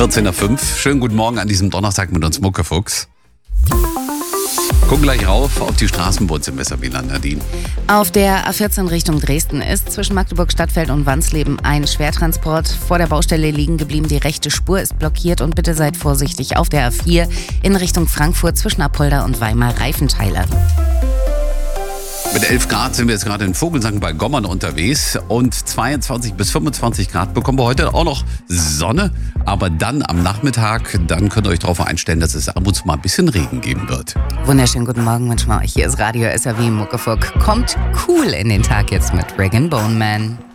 14 nach 5. Schönen guten Morgen an diesem Donnerstag mit uns Muckefuchs. Gucken gleich rauf auf die Straßen bei uns im Messerbiland, Nadine. Auf der A14 Richtung Dresden ist zwischen Magdeburg Stadtfeld und Wansleben ein Schwertransport vor der Baustelle liegen geblieben. Die rechte Spur ist blockiert und bitte seid vorsichtig auf der A4 in Richtung Frankfurt zwischen Apolda und Weimar Reifenteile. Mit 11 Grad sind wir jetzt gerade in Vogelsang bei Gommern unterwegs und 22 bis 25 Grad bekommen wir heute auch noch Sonne. Aber dann am Nachmittag, dann könnt ihr euch darauf einstellen, dass es ab und zu mal ein bisschen Regen geben wird. Wunderschönen guten Morgen wünschen wir euch. Hier ist Radio SAW Muckefuck. Kommt cool in den Tag jetzt mit Rag & Bone Man.